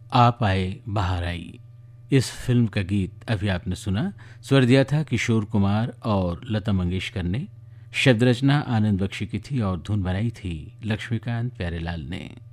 आप आए बाहर आई। इस फिल्म का गीत अभी आपने सुना। स्वर दिया था किशोर कुमार और लता मंगेशकर ने। शब्द रचना आनंद बख्शी की थी और धुन बनाई थी लक्ष्मीकांत प्यारेलाल ने।